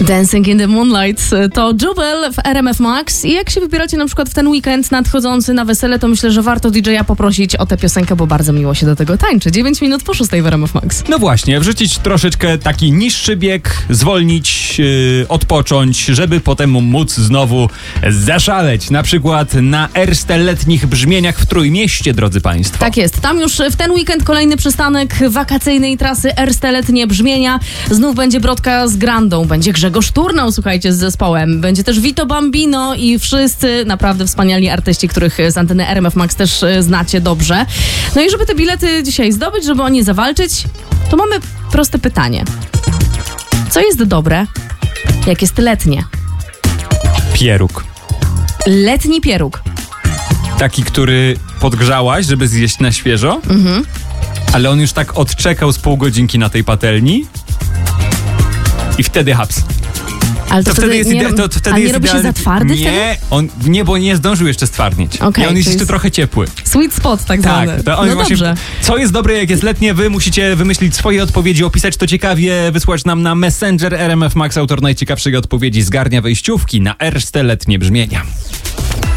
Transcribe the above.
Dancing in the Moonlight to Jubel w RMF Max i jak się wybieracie na przykład w ten weekend nadchodzący na wesele, to myślę, że warto DJ-a poprosić o tę piosenkę, bo bardzo miło się do tego tańczy. 9 minut po 6 w RMF Max. No właśnie, wrzucić troszeczkę taki niższy bieg, zwolnić, odpocząć, żeby potem móc znowu zaszaleć. Na przykład na Erste letnich brzmieniach w Trójmieście, drodzy Państwo. Tak jest. Tam już w ten weekend kolejny przystanek wakacyjnej trasy Erste letnie brzmienia. Znów będzie Brodka z Grandą, będzie Grzegorz Turnał, słuchajcie, z zespołem. Będzie też Vito Bambino i wszyscy naprawdę wspaniali artyści, których z anteny RMF Max też znacie dobrze. No i żeby te bilety dzisiaj zdobyć, żeby o nie zawalczyć, to mamy proste pytanie. Co jest dobre, jak jest letnie? Pieróg. Letni pieróg. Taki, który podgrzałaś, żeby zjeść na świeżo, ale on już tak odczekał z pół godzinki na tej patelni i wtedy haps. Ale to wtedy jest nie robi się za twardy wtedy? Nie, bo nie zdążył jeszcze stwardnieć. Okay, I on jest jeszcze trochę ciepły. Sweet spot tak zwany. Tak, to on no właśnie, dobrze. co jest dobre, jak jest letnie, wy musicie wymyślić swoje odpowiedzi, opisać to ciekawie, wysłać nam na Messenger RMF Max. Autor najciekawszej odpowiedzi zgarnia wejściówki na Erste letnie brzmienia.